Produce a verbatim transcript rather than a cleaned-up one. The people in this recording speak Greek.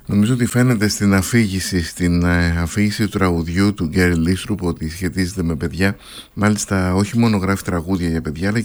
Νομίζω ότι φαίνεται στην αφήγηση, στην αφήγηση του τραγουδιού του Γκέρι Λίστρουπ ότι σχετίζεται με παιδιά. Μάλιστα όχι μόνο γράφει τραγούδια για παιδιά, αλλά